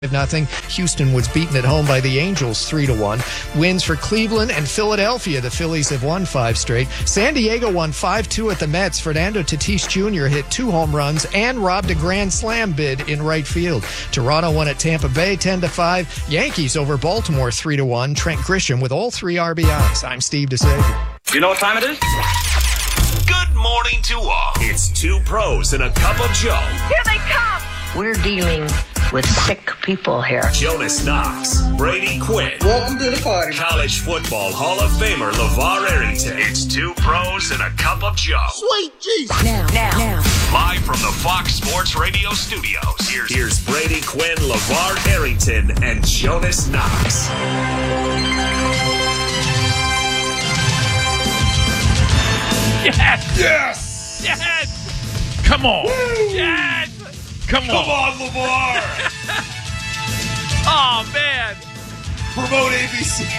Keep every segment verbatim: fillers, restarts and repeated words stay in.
Nothing. Houston was beaten at home by the Angels three to one. Wins for Cleveland and Philadelphia. The Phillies have won five straight. San Diego won five two at the Mets. Fernando Tatis Junior hit two home runs and robbed a grand slam bid in right field. Toronto won at Tampa Bay ten to five. Yankees over Baltimore three to one. Trent Grisham with all three R B Is. I'm Steve DeSager. You know what time it is? Good morning to all. It's two pros and a cup of Joe. Here they come. We're dealing with sick people here. Jonas Knox, Brady Quinn. Welcome to the party. College football Hall of Famer LeVar Arrington. It's two pros and a cup of Joe. Sweet Jesus. Now, now, now. Live from the Fox Sports Radio studios. Here's, here's Brady Quinn, LeVar Arrington, and Jonas Knox. Yes! Yes! Yes! Come on! Woo! Yes! Come, Come on! on, LeVar! Oh, man! Promote A B C.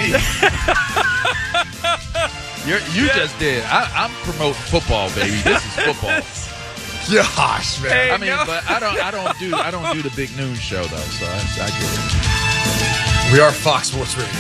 You're, you yeah. just did. I, I'm promoting football, baby. This is football. Gosh, man. Hey, I mean, no. but I don't. I don't do. I don't do the big noon show though. So I, I get it. We are Fox Sports Radio.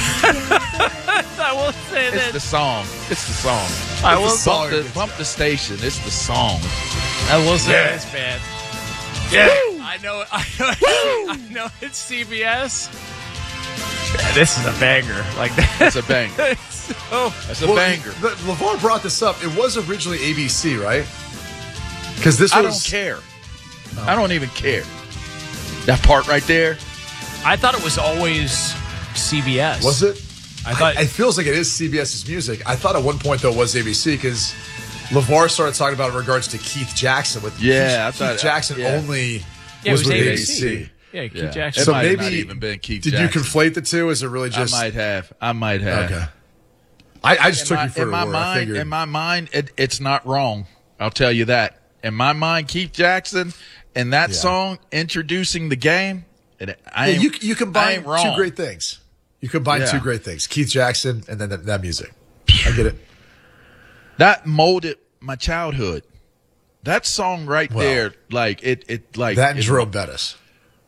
I will say this. It's the song. It's the song. I will the bump, the, bump the station. It's the song. I will say yeah. this, man. Yeah. I know. I know. I know. It's C B S. Yeah, this is a banger. Like that. It's a banger. It's so, That's a well, banger. The, LeVar brought this up. It was originally A B C, right? Because this was. I don't care. No. I don't even care. That part right there. I thought it was always C B S. Was it? I thought I, it feels like it is CBS's music. I thought at one point though it was A B C because LeVar started talking about in regards to Keith Jackson. With yeah, Keith, I thought Keith Jackson yeah. only yeah, was, was with A B C. A B C. Yeah, Keith yeah. Jackson. It So might maybe have not even been Keith did Jackson. you conflate the two? Is it really just? I might have. I might have. Okay. I, I just in took my, you for in a my word. mind. I figured. In my mind, it, it's not wrong. I'll tell you that. In my mind, Keith Jackson and that Yeah. song introducing the game. It, I yeah, ain't, you you I combine ain't wrong. two great things. You combine Yeah. two great things: Keith Jackson and then that, that music. I get it. That molded my childhood. That song right Well, there, like it, it like That and it, Jerome Bettis.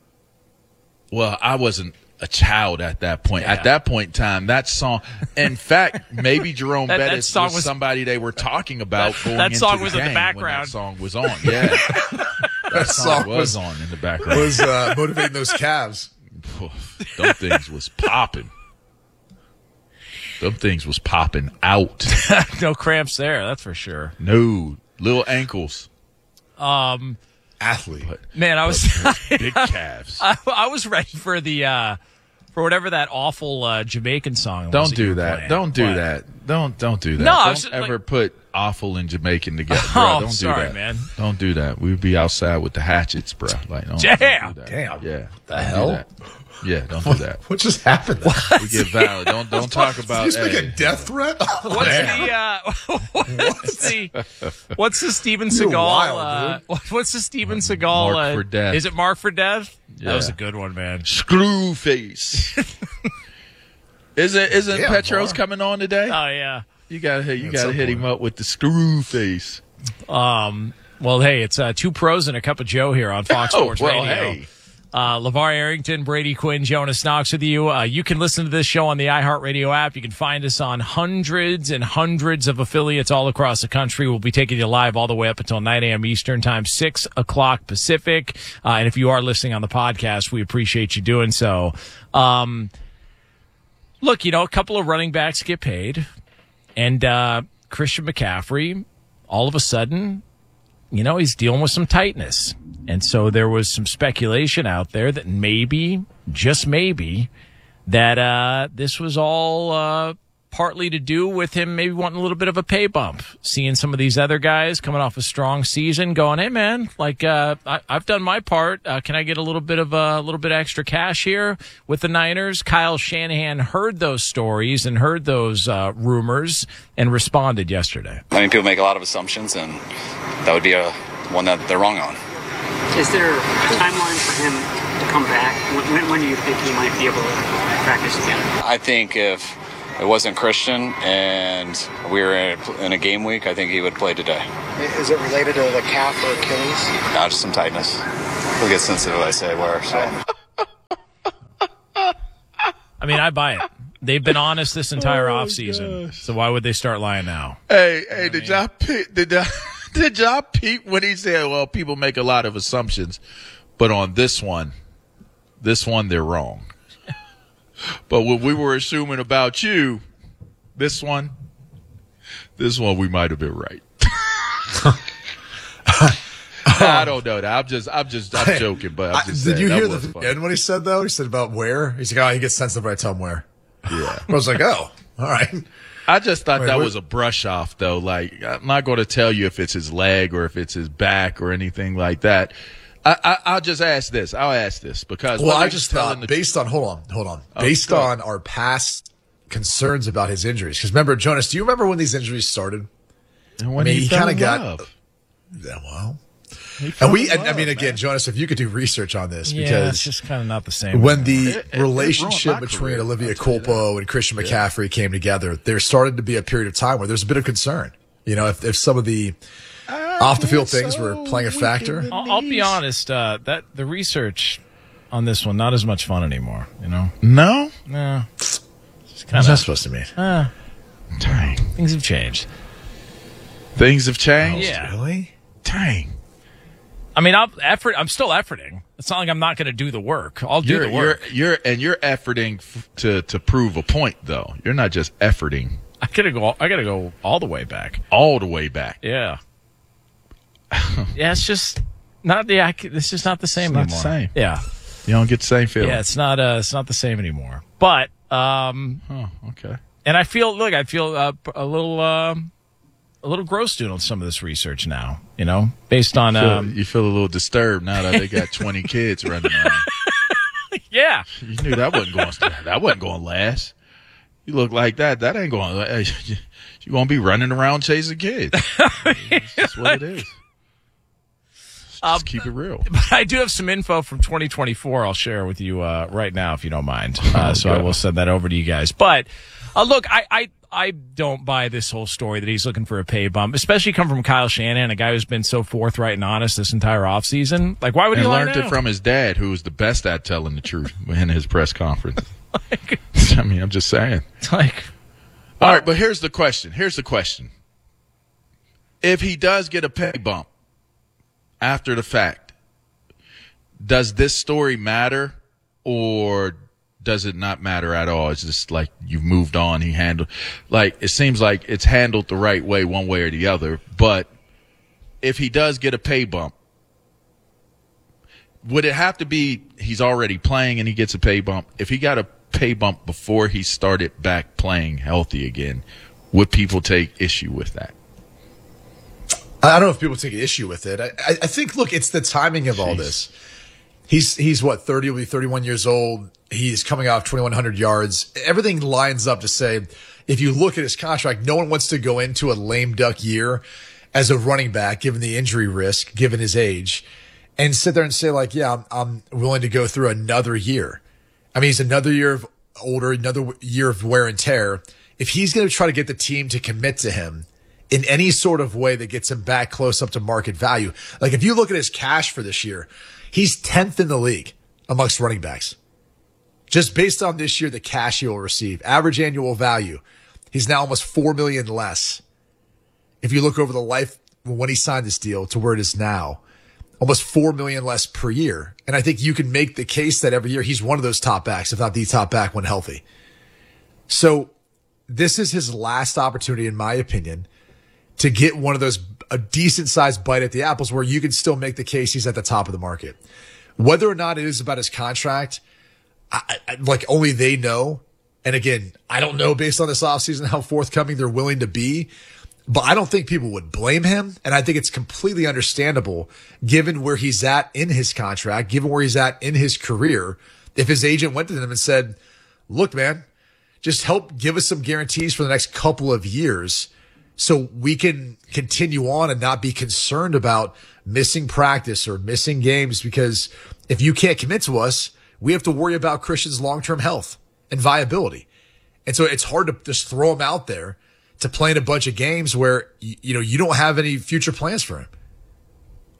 Well, I wasn't a child at that point. Yeah. At that point in time, that song. In fact, maybe Jerome That- that Bettis song was, was- somebody they were talking about. That- going that into song the was in the game background. When that song was on. Yeah, that song song was, was- on in the background. Was uh, motivating those Cavs. Them things was popping. Them things was popping out. No cramps there. That's for sure. No little ankles. Um, Athlete. But, man, I was big calves. I, I was ready for the uh, for whatever that awful uh, Jamaican song. was Don't that you do were that. playing. Don't do What? that. Don't don't do that. No, I don't was just, ever like- put awful and Jamaican together. Oh, Bro, don't sorry, do that, man. Don't do that. We'd be outside with the hatchets, bro. Like, don't, Damn. don't do that. Damn. Yeah. The don't hell? Do that. Yeah, don't do that. What just happened? We get violent. Don't don't talk about. Did you just hey, make a death threat? Oh, What's man. the uh, what's the what's the Steven You're Seagal? wild, uh, what's the Steven Seagal? Mark uh, for Death. Is it Mark for Death? Yeah. That was a good one, man. Screw face. Isn't isn't Yeah, Petros Bar. coming on today? Oh yeah. You gotta hit. You At gotta some hit him point. up with the screw face. Um. Well, hey, it's uh, two pros and a cup of Joe here on Fox Oh, Sports well, Radio. hey. Uh, LeVar Arrington, Brady Quinn, Jonas Knox with you. Uh, you can listen to this show on the iHeartRadio app. You can find us on hundreds and hundreds of affiliates all across the country. We'll be taking you live all the way up until nine a.m. Eastern Time, six o'clock Pacific. Uh, and if you are listening on the podcast, we appreciate you doing so. Um, look, you know, a couple of running backs get paid. And uh, Christian McCaffrey, all of a sudden, you know, he's dealing with some tightness. And so there was some speculation out there that maybe, just maybe, that uh, this was all uh, partly to do with him maybe wanting a little bit of a pay bump. Seeing some of these other guys coming off a strong season going, hey, man, like uh, I- I've done my part. Uh, can I get a little bit of a little bit extra cash here with the Niners? Kyle Shanahan heard those stories and heard those uh, rumors and responded yesterday. I mean, people make a lot of assumptions, and that would be a one that they're wrong on. Is there a timeline for him to come back? When, when do you think he might be able to practice again? I think if it wasn't Christian and we were in a, in a game week, I think he would play today. Is it related to the calf or Achilles? Not just some tightness. We'll get sensitive, I say, where. So. mean, I buy it. They've been honest this entire Oh, offseason. gosh. So why would they start lying now? Hey, hey, did y'all peep, did y'all, did y'all peep when he said, well, people make a lot of assumptions, but on this one, this one, they're wrong. But what we were assuming about you, this one, this one, we might have been right. I don't know that. I'm just, I'm just, I'm joking, but I'm just I, did saying, you that hear was the funny. end what he said though? He said about where? He's like, oh, he gets sensitive when I tell him where. Yeah. I was like, oh, all right. I just thought Wait, that what- was a brush off, though. Like, I'm not going to tell you if it's his leg or if it's his back or anything like that. I, I, I'll just ask this. I'll ask this because Well, whether I he's just telling thought the based on hold on, hold on, Oh, based go ahead. on our past concerns about his injuries. Because remember, Jonas, do you remember when these injuries started? And when I mean, he fell kinda in got- love. Yeah, well, He fell and we, in and, I love, mean, again, man. Jonas, if you could do research on this, Yeah, it's because just kind of not the same. when the It- it- it relationship ruined my between career, Olivia I'll tell you Culpo and Christian McCaffrey came together, there started to be a period of time where there's a bit of concern. You know, if, if some of the off the field things were playing a factor. I'll, I'll be honest. Uh, that the research on this one not as much fun anymore. You know, No? no, What's that supposed to mean? Dang. things have changed. Things have changed? Yeah. Really? Dang. I mean, I'm effort. I'm still efforting. It's not like I'm not going to do the work. I'll do You're, the work. you're, you're, and you're efforting f- to, to prove a point, though. You're not just efforting I gotta go. I gotta go all the way back. all the way back. Yeah. yeah, it's just not the. I c- It's just not the same It's not anymore. the same. Yeah, You don't get the same feeling. yeah. It's not. Uh, it's not the same anymore. But um, Oh, okay. and I feel. Look, I feel uh, a little. Um, a little gross doing some of this research now. You know, based on. Feel- Um, you feel a little disturbed now that they got twenty kids running around. yeah. You knew that wasn't going. That wasn't going to last. You look like that. That ain't going. to You're going to be running around chasing kids. That's what it is. Just Um, keep it real. But I do have some info from twenty twenty-four I'll share with you uh, right now, if you don't mind. Uh, so I will send that over to you guys. But uh, look, I, I I don't buy this whole story that he's looking for a pay bump, especially come from Kyle Shanahan, a guy who's been so forthright and honest this entire offseason. Like, why would And he lie learned now? it from his dad, who was the best at telling the truth in his press conference. I mean, I'm just saying. It's like, All right, but here's the question. Here's the question. If he does get a pay bump after the fact, does this story matter or does it not matter at all? It's just like you've moved on. He handled, like, it seems like it's handled the right way, one way or the other. But if he does get a pay bump, would it have to be he's already playing and he gets a pay bump? If he got a pay bump before he started back playing healthy again, would people take issue with that? I don't know if people take issue with it. I, I I think, look, it's the timing of all Jeez. this. He's, he's what, thirty, will be thirty-one years old. He's coming off twenty-one hundred yards. Everything lines up to say, if you look at his contract, no one wants to go into a lame duck year as a running back, given the injury risk, given his age, and sit there and say, like, yeah, I'm, I'm willing to go through another year. I mean, he's another year of older, another year of wear and tear. If he's going to try to get the team to commit to him in any sort of way that gets him back close up to market value, like if you look at his cash for this year, he's tenth in the league amongst running backs. Just based on this year, the cash he will receive, average annual value, he's now almost four million less. If you look over the life when he signed this deal to where it is now, almost four million less per year. And I think you can make the case that every year he's one of those top backs, if not the top back when healthy. So this is his last opportunity, in my opinion, to get one of those, a decent sized bite at the apples where you can still make the case he's at the top of the market. Whether or not it is about his contract, I, I, like only they know. And again, I don't know based on this offseason how forthcoming they're willing to be, but I don't think people would blame him. And I think it's completely understandable given where he's at in his contract, given where he's at in his career. If his agent went to him and said, look, man, just help give us some guarantees for the next couple of years so we can continue on and not be concerned about missing practice or missing games, because if you can't commit to us, we have to worry about Christian's long-term health and viability. And so it's hard to just throw him out there to play in a bunch of games where, you know, you don't have any future plans for him.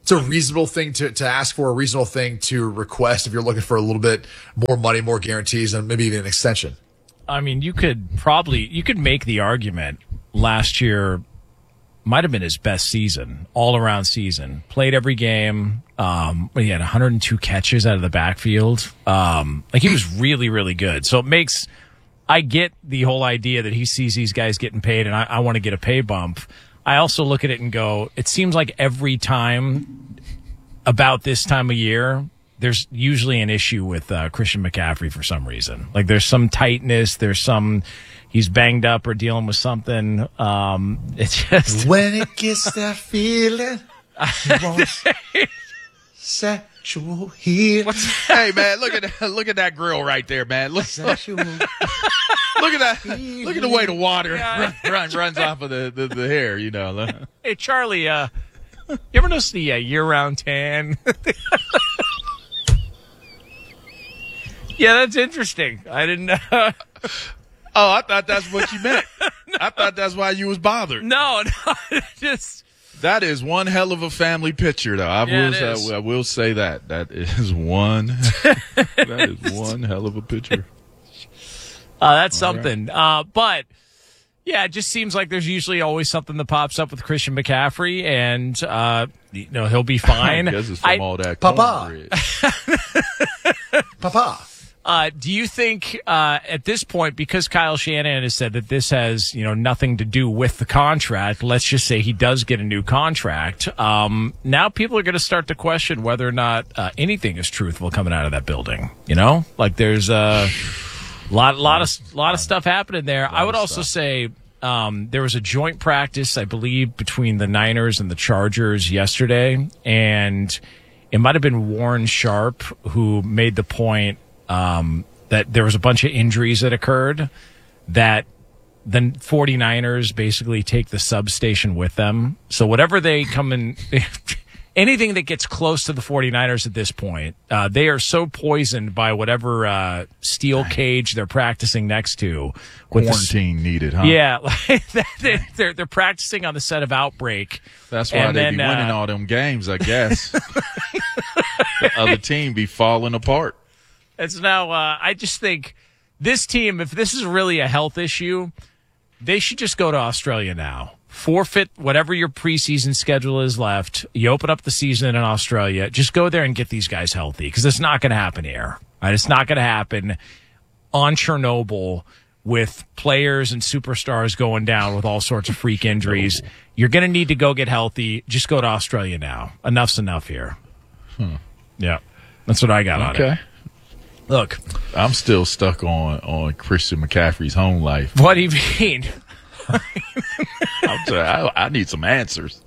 it's a reasonable thing to, to ask for, a reasonable thing to request if you're looking for a little bit more money, more guarantees, and maybe even an extension. I mean, you could probably you could make the argument last year might have been his best season, all around season. Played every game. Um, he had one hundred two catches out of the backfield. Um, like he was really, really good. So it makes I get the whole idea that he sees these guys getting paid, and I, I want to get a pay bump. I also look at it and go, it seems like every time about this time of year, there's usually an issue with uh, Christian McCaffrey for some reason. Like there's some tightness, there's some, he's banged up or dealing with something. Um, it's just when it gets that feeling, it wants sexual healing. Hey man, look at that, look at that grill right there, man. Look, look, look at that. Look at the way the water Yeah. run, run, runs off of the, the, the hair. You know. Hey, Charlie, uh, you ever notice the uh, year-round tan? Yeah, that's interesting. I didn't know. Oh, I thought that's what you meant. no. I thought that's why you was bothered. No, no, just that is one hell of a family picture, though. I Yeah, will, it is. I, I will say that that is one. that is one hell of a picture. uh, that's something. Uh, but yeah, it just seems like there's usually always something that pops up with Christian McCaffrey, and uh, you know he'll be fine. I guess it's from I- all that Papa. cornbread. Papa. Uh, do you think uh, at this point, because Kyle Shanahan has said that this has you know nothing to do with the contract, let's just say he does get a new contract, um, now people are going to start to question whether or not uh, anything is truthful coming out of that building. You know, like there's a lot, lot of, lot of stuff happening there. I would also say um, there was a joint practice, I believe, between the Niners and the Chargers yesterday, and it might have been Warren Sharp who made the point. Um, that there was a bunch of injuries that occurred that the 49ers basically take the substation with them. So whatever they come in, anything that gets close to the 49ers at this point, uh, they are so poisoned by whatever uh, steel cage they're practicing next to. With the- Quarantine needed, huh? yeah, like that, they're, they're practicing on the set of Outbreak. That's why And they then, be winning uh, all them games, I guess. The other team be falling apart. It's now, uh, I just think this team, if this is really a health issue, they should just go to Australia now. Forfeit whatever your preseason schedule is left. You open up the season in Australia. Just go there and get these guys healthy because it's not going to happen here. Right? It's not going to happen on Chernobyl with players and superstars going down with all sorts of freak injuries. You're going to need to go get healthy. Just go to Australia now. Enough's enough here. Hmm. Yeah. That's what I got on it. Okay. Look, I'm still stuck on, on Christian McCaffrey's home life. what do you mean? I'm sorry, I, I need some answers.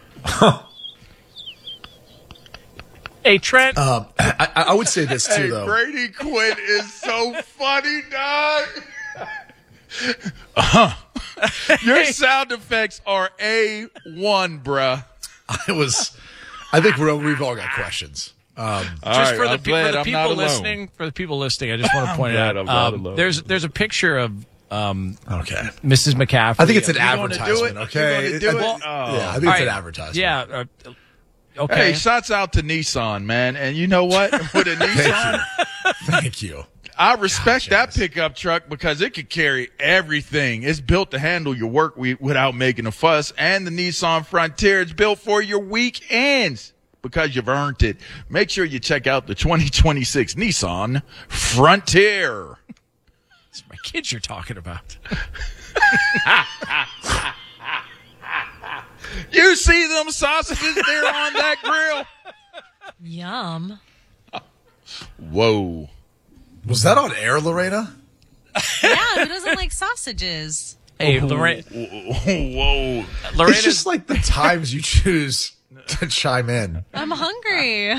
Hey, Trent. Um, I, I would say this too, Hey, though. Brady Quinn is so funny, dog. Uh-huh. Your sound effects are A one, bruh. I was. I think we're, we've all got questions. Um, All just right, for the, I'm pe- glad for the I'm not people alone. listening, for the people listening, I just want to point it glad out. I'm not Um, alone. there's there's a picture of um, okay. Missus McCaffrey. I think it's an You gonna do advertisement. it? Okay. You gonna do I- it? Oh. Yeah, I think All it's an right. advertisement. Yeah. Uh, okay. Hey, shouts out to Nissan, man. And you know what? With a Nissan, Thank you. I respect God, that Janice. pickup truck because it could carry everything. It's built to handle your work week without making a fuss. And the Nissan Frontier is built for your weekends because you've earned it. Make sure you check out the twenty twenty-six Nissan Frontier. It's my kids you're talking about. You see them sausages there on that grill? Yum. Whoa. Was that on air, Lorena? Yeah, who doesn't like sausages? Hey, Lorraine. Whoa. Lorraine It's just like the times you choose to chime in. I'm hungry.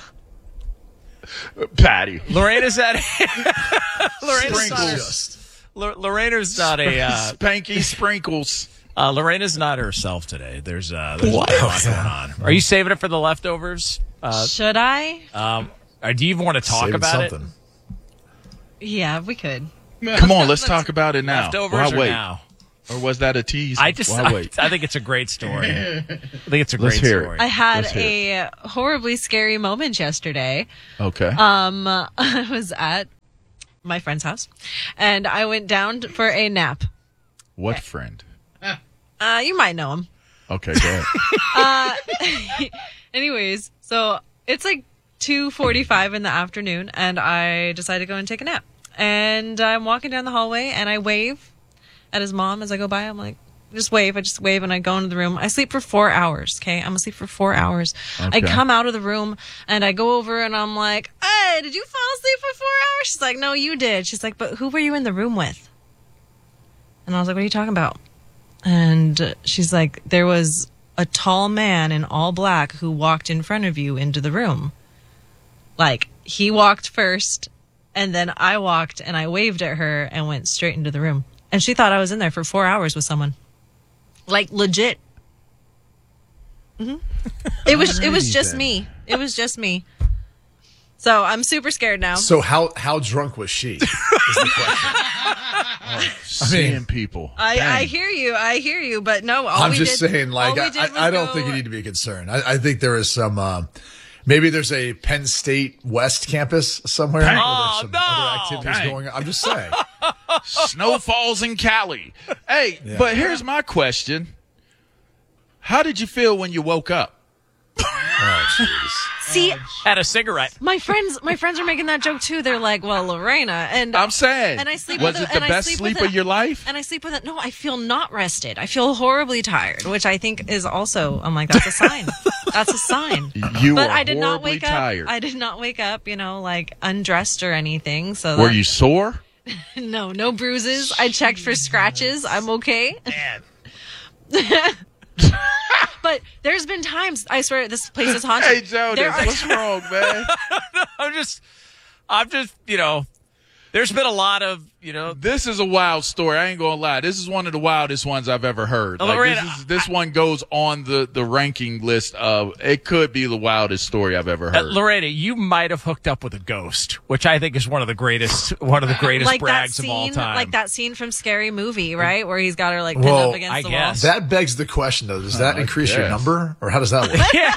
Patty. Lorena's at Lorena's not, Sprinkles. Just. L- Lorena's not a uh, Spanky sprinkles. uh, Lorena's not herself today. There's uh, there's What? a lot going on. Are you saving it for the leftovers? Uh, Should I? um, or do you even want to talk Saving about something. Yeah, we could. Come on, let's talk about it now. Leftovers Why or wait? now? Or was that a tease? I just, Why I, wait? I think it's a great story. I think it's a Let's great hear it. story. I had Let's hear a horribly scary moment yesterday. Okay. Um, I was at my friend's house, and I went down for a nap. What friend? Uh, you might know him. Okay, go ahead. Uh, anyways, so it's like two forty-five in the afternoon, and I decided to go and take a nap. And I'm walking down the hallway, and I wave at his mom as I go by. I'm like, just wave. I just wave, and I go into the room. I sleep for four hours, okay? I'm asleep for four hours. Okay. I come out of the room, and I go over, and I'm like, hey, did you fall asleep for four hours? She's like, no, you did. She's like, but who were you in the room with? And I was like, what are you talking about? And she's like, there was a tall man in all black who walked in front of you into the room. Like, he walked first, and then I walked, and I waved at her and went straight into the room. And she thought I was in there for four hours with someone. Like, legit. Mm-hmm. It was it was just then. me. It was just me. So I'm super scared now. So how how drunk was she? Is the question. Seeing people. I, Dang. I hear you. I hear you. But no, all I'm we just did, saying, like, all we I, did was I don't go- think you need to be concerned. I, I think there is some, uh, maybe there's a Penn State West campus somewhere. where Oh, there's some no. other activities Dang. going on. I'm just saying. Snow falls in Cali. Hey, but here's my question. How did you feel when you woke up? Oh, jeez. See, Had a cigarette. my friends, my friends are making that joke too. They're like, "Well, Lorena," and I'm saying. and I sleep. Was with it a, the and I best sleep sleep with of a- your life? And I sleep with it. No, I feel not rested. I feel horribly tired, which I think is also. I'm like, that's a sign. That's a sign. You But were I did not horribly wake tired. up. I did not wake up. You know, like undressed or anything. So Were that- you sore? No, no bruises. I checked for scratches. I'm okay. But there's been times, I swear, this place is haunted. Hey, Jonas, There are- what's wrong, man? I'm just, I'm just, you know, there's been a lot of, you know, This is a wild story. I ain't gonna lie. This is one of the wildest ones I've ever heard. Like, Lorena, this is, this one goes on the, the ranking list of it could be the wildest story I've ever uh, heard. Lorena, you might have hooked up with a ghost, which I think is one of the greatest, one of the greatest like that brags scene, of all time. like that scene from Scary Movie, right, where he's got her like pinned Well, up against I the guess. That begs the question, though. Does that I increase your guess. number, or how does that work? Yeah.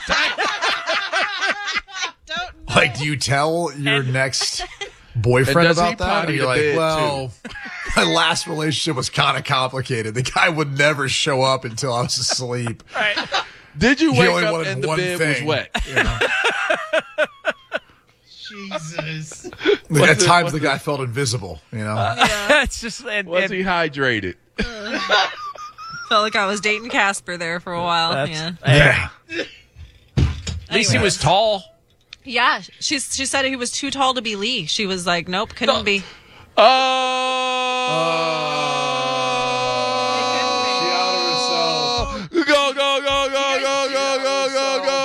Like, do you tell your next And boyfriend does he about that? potty Or you're the like, bed, well, my last relationship was kind of complicated. The guy would never show up until I was asleep. Right. Did you He wake only up wanted and the one bed thing. was wet? You know? Jesus. Like, at it- times, what's the guy felt invisible. You know, It's just, and, Was and- he hydrated? Felt like I was dating Casper there for a while. that's- Yeah. yeah. at least he was tall. Yeah, she she said he was too tall to be Lee. She was like, nope, couldn't be. Oh! She outed herself. Go, go, go, go, go, go, go, go, go.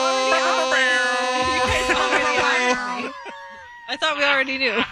I thought we already knew.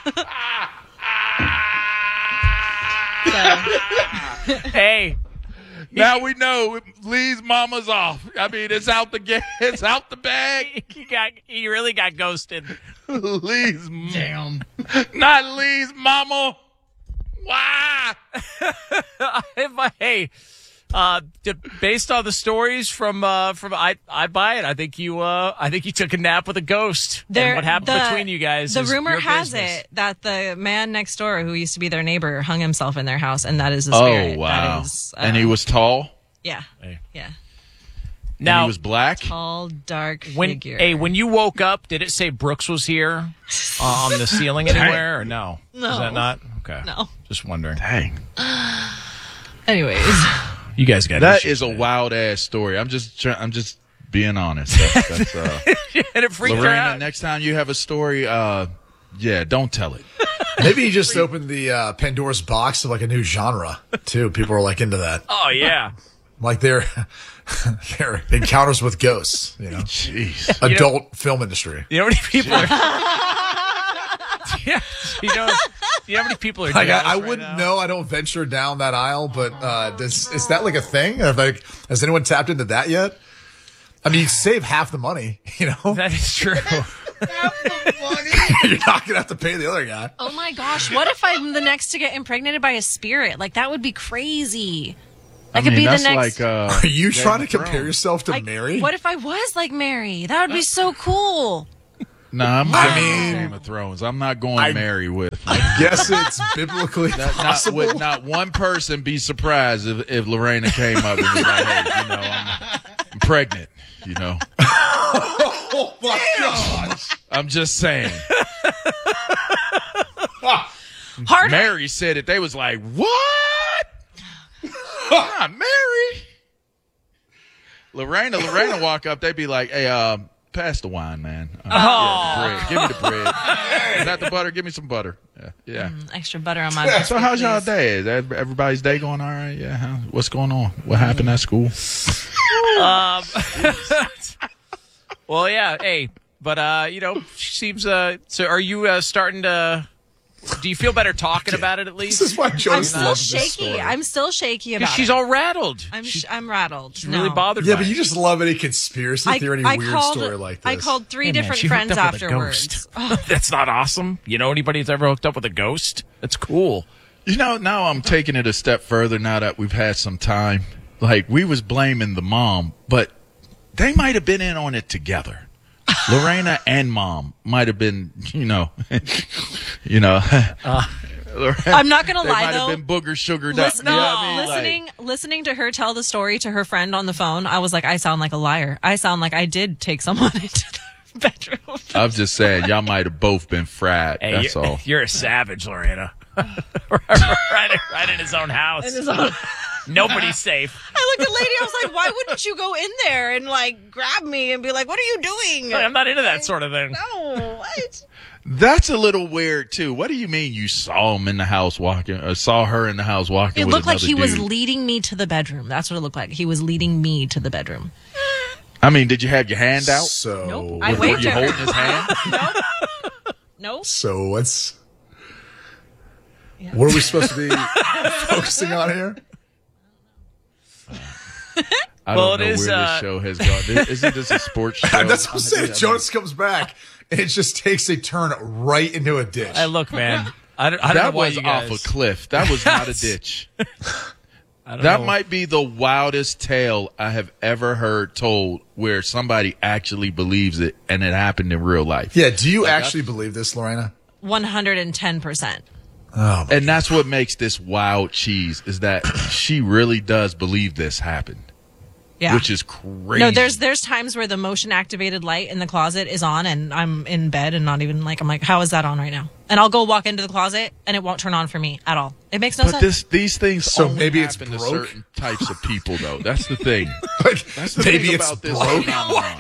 Hey, Now we know Lee's mama's off. I mean, it's out the ga- it's out the bag. he got, he really got ghosted. Lee's m- Damn. not Lee's mama. Why? If I- hey, uh, d- based on the stories from, uh, from I, I buy it. I think you, uh, I think you took a nap with a ghost. There- and what happened the- between you guys? The is rumor your has business. it that the man next door, who used to be their neighbor, hung himself in their house, and that is the Oh spirit. wow! That is, uh, And he was tall. yeah, Hey. yeah, And Now, he was black. tall, dark when, figure. hey, when you woke up, did it say Brooks was here uh, on the ceiling anywhere, or no? No. Is that not okay? No. Just wondering. Dang, Anyways, You guys got that issues, is a man. wild ass story. I'm just try- I'm just being honest. That's, that's, uh, and it freaked her Lorena, out. next time you have a story, uh, yeah, don't tell it. Maybe you just opened the uh, Pandora's box of like a new genre too. People are like into that, Oh yeah. like their their encounters with ghosts. You know, Jeez. adult film industry. You know how many people are? Yeah. You know. You know how many people are? Like, jealous I, I right wouldn't now? know. I don't venture down that aisle, but uh, does is that like a thing? Have, like, has anyone tapped into that yet? I mean, you save half the money. You know, That is true. Half the money. You're not going to have to pay the other guy. Oh my gosh, what if I'm the next to get impregnated by a spirit? Like, that would be crazy. That I could mean, be the that's next. like, uh, Are you Game trying to of compare Thrones. yourself to Like, Mary? what if I was like Mary? That would be so cool. Nah, I'm I going mean- Game of Thrones. I'm not going I- Mary with. I guess it's biblically Not, not, possible. would not one person be surprised if, if Lorena came up and was like, hey, you know, I'm, I'm pregnant, you know. Oh my gosh. I'm just saying. Hard. Mary said it. They was like, what? Not Mary. Lorena, Lorena walk up. They'd be like, hey, uh, pass the wine, man. Uh, yeah, the bread. Give me the bread. Is that the butter? Give me some butter. Yeah. yeah. Mm, extra butter on my So biscuit, how's y'all please. day? Is that- everybody's day going all right? Yeah. How, what's going on? What happened at school? Um, well, yeah. Hey, but uh, you know, she seems. Uh, so, are you uh, starting to? Do you feel better talking about it at least? This is why I'm Jonas still loves this shaky. story. I'm still shaky Because about she's it. all rattled. I'm she's sh- I'm rattled. she's no. really bothered. Yeah, by but it. you just love any conspiracy theory, any weird called, story like this. I called three Hey, man, different she hooked friends up with a afterwards. ghost. That's not awesome. You know anybody that's ever hooked up with a ghost? That's cool. You know, now I'm taking it a step further now that we've had some time. Like, we was blaming the mom, but they might have been in on it together. Lorena and mom might have been, you know, you know. Uh, I'm not gonna they lie might though. have been booger sugared up. Listen, You know what I mean? Like, listening, listening to her tell the story to her friend on the phone, I was like, I sound like a liar. I sound like I did take someone into the bedroom. I'm just saying, y'all might have both been fried. Hey, That's you're, all. you're a savage, Lorena. right, right in his own house. In his own- Nobody's safe. I looked at Lady, I was like, why wouldn't you go in there and like grab me and be like, what are you doing? I'm not into that sort of thing. No, what? That's a little weird too. What do you mean you saw him in the house walking, or saw her in the house walking? It with looked like another he was dude? leading me to the bedroom. That's what it looked like. He was leading me to the bedroom. I mean, did you have your hand out? So, Nope. I Were waved you at her. holding his hand? Nope. Nope. so what's what are we supposed to be focusing on here? I Well, don't it know is, where uh, this show has gone. Isn't this a sports show? That's what I'm saying. Yeah, Jonas comes back and it just takes a turn right into a ditch. Hey, look, man. I don't, I don't that know why was you guys. off a cliff. That was not a ditch. I don't That know. might be the wildest tale I have ever heard told where somebody actually believes it and it happened in real life. Yeah, do you actually believe this, Lorena? one hundred ten percent. Oh, my And that's what makes this wild cheese is that she really does believe this happened, Yeah. which is crazy. No, there's there's times where the motion activated light in the closet is on and I'm in bed and not even like I'm like, how is that on right now? And I'll go walk into the closet and it won't turn on for me at all. It makes no But sense. this, these things So only maybe it's happen to broke? certain types of people, though. That's the thing. Like, That's the maybe thing it's about this broke. phenomenon.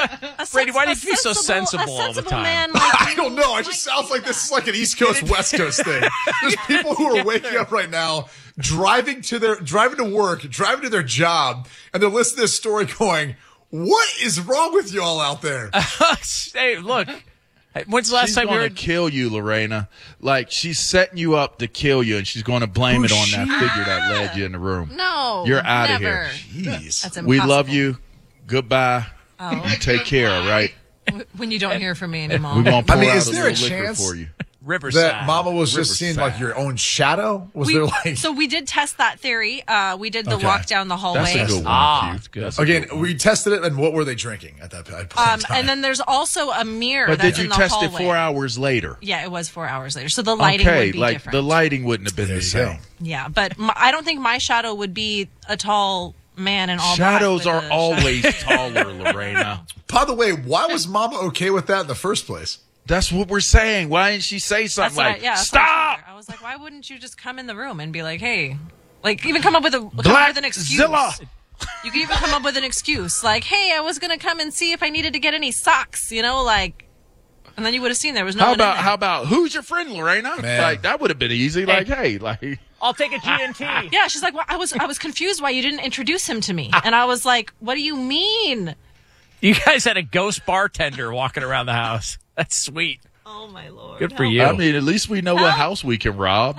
A Brady, why do you sens- be a so sensible a all the sensible time? Man like I you don't know. It might just sounds do like this that. is like an East Coast, West Coast thing. There's people who are waking up right now, driving to their, driving to work, driving to their job, and they're listening to this story going, what is wrong with y'all out there? Hey, look. When's the last She's time you going to heard? kill you, Lorena. Like, she's setting you up to kill you, and she's going to blame Who's it on she? that figure that led you in the room. No. You're out of never. here. Jeez. That's We impossible. love you. Goodbye. Oh. You take care, all right? When you don't hear from me anymore. We're going to pour I mean, out is a there a little liquor chance for you. Riverside. That Mama was just seeing like Riverside. your own shadow? Was We- there like so we did test that theory. Uh, we did the Okay. walk down the hallway. That's a good one, Ah, Q. it's good. That's a again? good one. We tested it, and what were they drinking at that point? in Um, time? and then there's also a mirror But that's did you in the test hallway. it four hours later? Yeah, it was four hours later. So the lighting Okay, would be like different. the lighting wouldn't have been There the you same. go. Yeah, but my, I don't think my shadow would be a tall man and all Shadows black are with a always taller, Lorena. By the way, why was Mama okay with that in the first place? That's what we're saying. Why didn't she say That's something what I- like, yeah, that's what I stop? told her. I was like, why wouldn't you just come in the room and be like, hey, like even come up with a come up Black with an excuse. Zilla. You could even come up with an excuse like, hey, I was gonna come and see if I needed to get any socks, you know, like, and then you would have seen there was no How one in about there. how about who's your friend, Lorena? Man. Like that would have been easy. Like, hey, like I'll take a G and T. Yeah, she's like, well, I was I was confused why you didn't introduce him to me, and I was like, what do you mean? You guys had a ghost bartender walking around the house. That's sweet. Oh my lord! Good for Help. you. I mean, at least we know what house we can rob.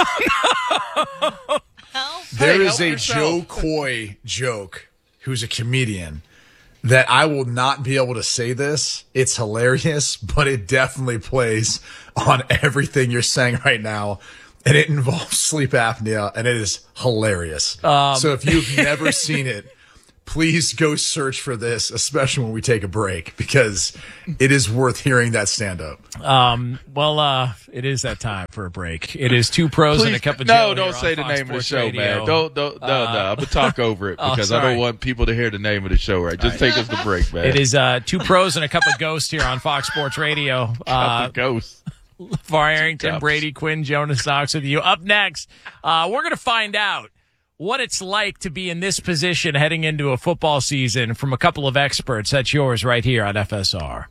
Help. Help. There Hey, is help a yourself. Joe Coy joke, who's a comedian, that I will not be able to say this. It's hilarious, but it definitely plays on everything you're saying right now. And it involves sleep apnea, and it is hilarious. Um, so if you've never seen it, please go search for this, especially when we take a break, because it is worth hearing that stand up. Um, well, uh, it is that time for a break. It is two pros Please, and a cup of no, Joe. don't say the Fox name Sports of the show, Radio. man. Don't, don't, no, uh, no. I'm gonna talk over it because oh, I don't want people to hear the name of the show. Right? Just take us to break, man. It is uh, two pros and a cup of Ghost here on Fox Sports Radio. Uh, Ghost. LeVar Arrington, Brady Quinn, Jonas Knox with you. Up next, uh, we're going to find out what it's like to be in this position heading into a football season from a couple of experts. That's yours right here on F S R.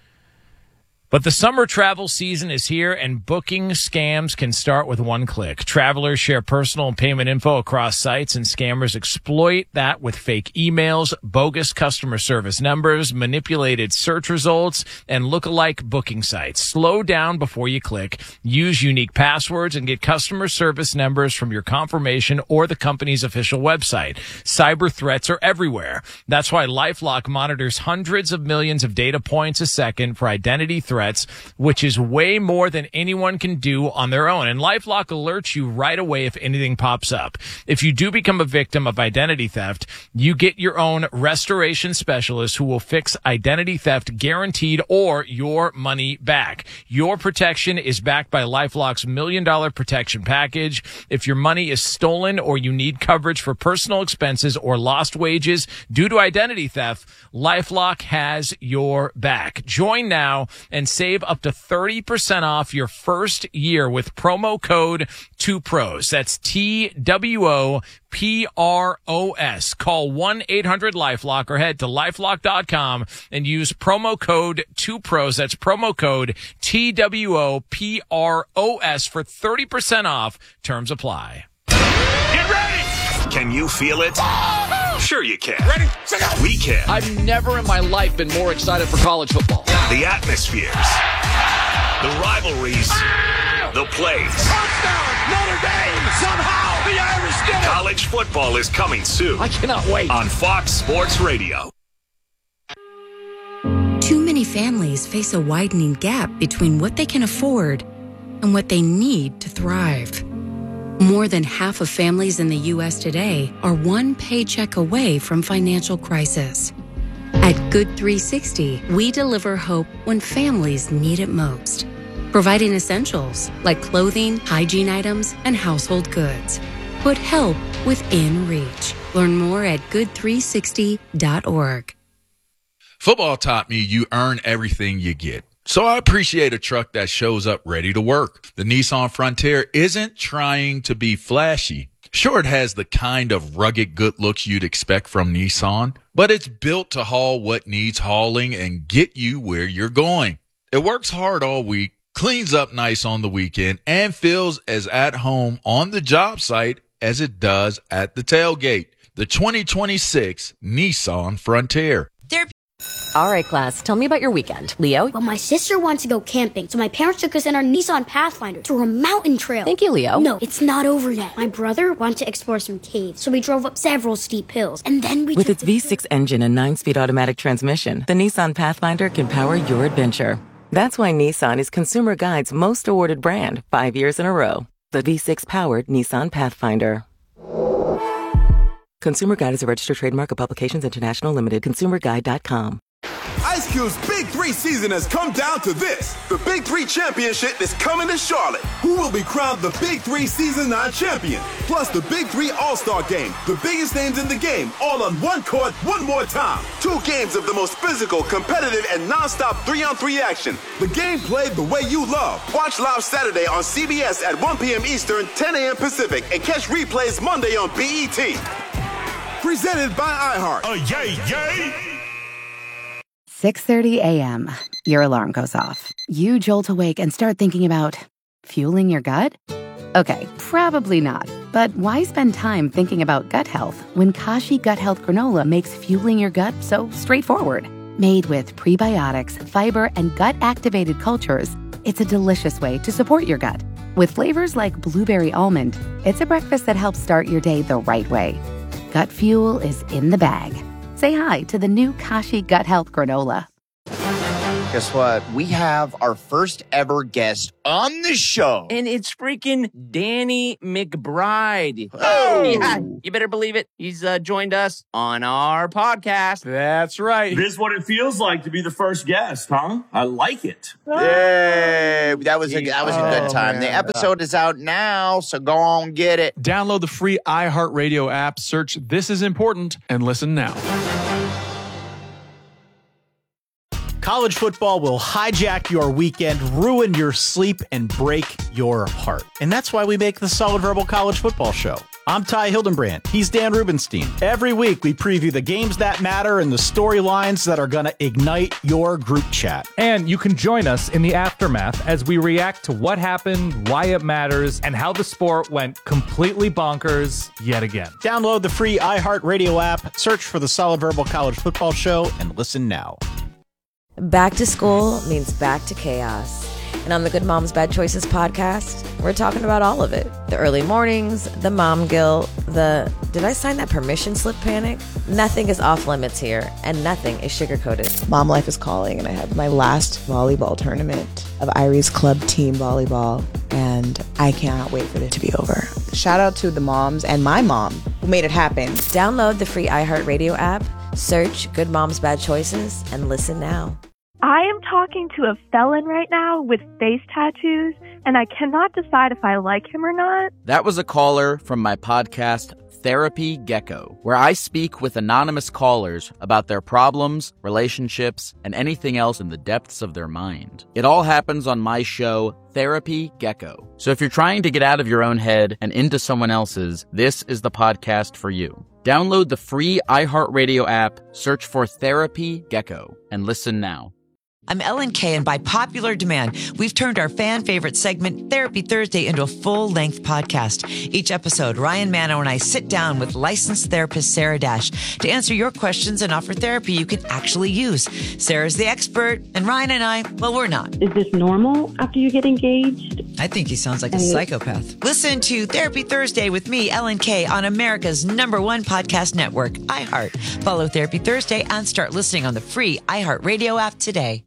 But the summer travel season is here, and booking scams can start with one click. Travelers share personal and payment info across sites, and scammers exploit that with fake emails, bogus customer service numbers, manipulated search results, and lookalike booking sites. Slow down before you click. Use unique passwords and get customer service numbers from your confirmation or the company's official website. Cyber threats are everywhere. That's why LifeLock monitors hundreds of millions of data points a second for identity threats, which is way more than anyone can do on their own. And LifeLock alerts you right away if anything pops up. If you do become a victim of identity theft, you get your own restoration specialist who will fix identity theft guaranteed or your money back. Your protection is backed by LifeLock's million dollar protection package. If your money is stolen or you need coverage for personal expenses or lost wages due to identity theft, LifeLock has your back. Join now and save up to thirty percent off your first year with promo code two pros. That's T W O P R O S. Call one eight hundred LifeLock or head to lifelock dot com and use promo code two pros. That's promo code T W O P R O S for thirty percent off. Terms apply. Get ready! Can you feel it? Sure you can. Ready? We can. I've never in my life been more excited for college football. The atmospheres, the rivalries, the plays. Touchdown, Notre Dame! Somehow the Irish did it! College football is coming soon. I cannot wait. On Fox Sports Radio. Too many families face a widening gap between what they can afford and what they need to thrive. More than half of families in the U S today are one paycheck away from financial crisis. At Good three sixty, we deliver hope when families need it most, providing essentials like clothing, hygiene items, and household goods. Put help within reach. Learn more at good three sixty dot org. Football taught me you earn everything you get. So I appreciate a truck that shows up ready to work. The Nissan Frontier isn't trying to be flashy. Sure, it has the kind of rugged good looks you'd expect from Nissan, but it's built to haul what needs hauling and get you where you're going. It works hard all week, cleans up nice on the weekend, and feels as at home on the job site as it does at the tailgate. The twenty twenty-six Nissan Frontier. All right, class, tell me about your weekend. Leo? Well, my sister wants to go camping, so my parents took us in our Nissan Pathfinder through a mountain trail. Thank you, Leo. No, it's not over yet. My brother wanted to explore some caves, so we drove up several steep hills, and then we With took its the V six engine and nine-speed automatic transmission, the Nissan Pathfinder can power your adventure. That's why Nissan is Consumer Guide's most awarded brand, five years in a row. The V six-powered Nissan Pathfinder. Consumer Guide is a registered trademark of Publications International Limited. consumer guide dot com. Ice Cube's Big Three season has come down to this. The Big Three Championship is coming to Charlotte. Who will be crowned the Big Three Season nine champion? Plus the Big Three All-Star Game. The biggest names in the game, all on one court, one more time. Two games of the most physical, competitive, and non-stop three-on-three action. The game played the way you love. Watch live Saturday on C B S at one p.m. Eastern, ten a.m. Pacific, and catch replays Monday on B E T. Presented by iHeart. Oh, yay, yay! six thirty a.m. Your alarm goes off. You jolt awake and start thinking about fueling your gut? Okay, probably not. But why spend time thinking about gut health when Kashi Gut Health Granola makes fueling your gut so straightforward? Made with prebiotics, fiber, and gut-activated cultures, it's a delicious way to support your gut. With flavors like blueberry almond, it's a breakfast that helps start your day the right way. Gut fuel is in the bag. say hi to the new Kashi Gut Health Granola. Guess what? We have our first ever guest on the show. And it's freaking Danny McBride. Oh! Yeah, you better believe it. He's uh, joined us on our podcast. That's right. This is what it feels like to be the first guest, huh? I like it. Yay! That was a, that was a good time. Oh, the episode is out now, so go on, get it. Download the free iHeartRadio app, search This Is Important, and listen now. College football will hijack your weekend, ruin your sleep, and break your heart. And that's why we make the Solid Verbal College Football Show. I'm Ty Hildenbrand. He's Dan Rubenstein. Every week, we preview the games that matter and the storylines that are going to ignite your group chat. And you can join us in the aftermath as we react to what happened, why it matters, and how the sport went completely bonkers yet again. Download the free iHeartRadio app, search for the Solid Verbal College Football Show, and listen now. Back to school means back to chaos. And on the Good Moms Bad Choices podcast, we're talking about all of it. The early mornings, the mom guilt, the did I sign that permission slip panic? Nothing is off limits here, and nothing is sugar-coated. Mom life is calling, and I have my last volleyball tournament of Irie's club team volleyball, and I cannot wait for it to be over. Shout out to the moms and my mom who made it happen. Download the free iHeartRadio app, search Good Moms Bad Choices, and listen now. I am talking to a felon right now with face tattoos, and I cannot decide if I like him or not. That was a caller from my podcast, Therapy Gecko, where I speak with anonymous callers about their problems, relationships, and anything else in the depths of their mind. It all happens on my show, Therapy Gecko. So if you're trying to get out of your own head and into someone else's, this is the podcast for you. Download the free iHeartRadio app, search for Therapy Gecko, and listen now. I'm Ellen Kay, and by popular demand, we've turned our fan favorite segment, Therapy Thursday, into a full-length podcast. Each episode, Ryan Manno and I sit down with licensed therapist Sarah Dash to answer your questions and offer therapy you can actually use. Sarah's the expert, and Ryan and I, well, we're not. Is this normal after you get engaged? I think he sounds like a psychopath. Listen to Therapy Thursday with me, Ellen Kay, on America's number one podcast network, iHeart. Follow Therapy Thursday and start listening on the free iHeartRadio app today.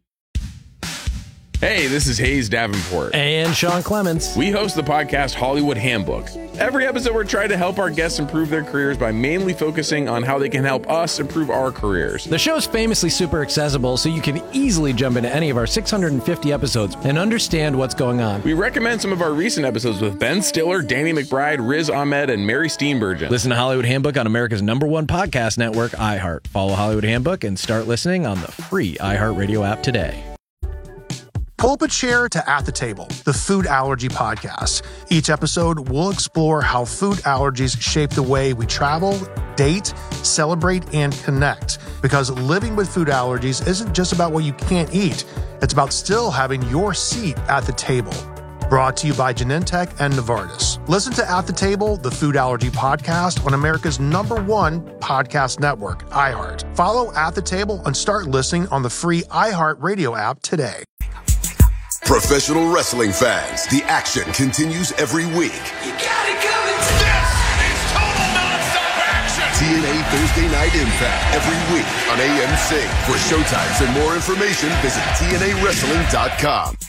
Hey, this is Hayes Davenport. And Sean Clements. We host the podcast Hollywood Handbook. Every episode, we're trying to help our guests improve their careers by mainly focusing on how they can help us improve our careers. The show's famously super accessible, so you can easily jump into any of our six hundred fifty episodes and understand what's going on. We recommend some of our recent episodes with Ben Stiller, Danny McBride, Riz Ahmed, and Mary Steenburgen. Listen to Hollywood Handbook on America's number one podcast network, iHeart. Follow Hollywood Handbook and start listening on the free iHeartRadio app today. Pull up a chair to At the Table, the food allergy podcast. Each episode, we'll explore how food allergies shape the way we travel, date, celebrate, and connect. Because living with food allergies isn't just about what you can't eat. It's about still having your seat at the table. Brought to you by Genentech and Novartis. Listen to At the Table, the food allergy podcast on America's number one podcast network, iHeart. Follow At the Table and start listening on the free iHeart Radio app today. Professional wrestling fans, the action continues every week. You got it coming. This is total nonstop action. T N A Thursday Night Impact every week on A M C. For showtimes and more information, visit T N A wrestling dot com.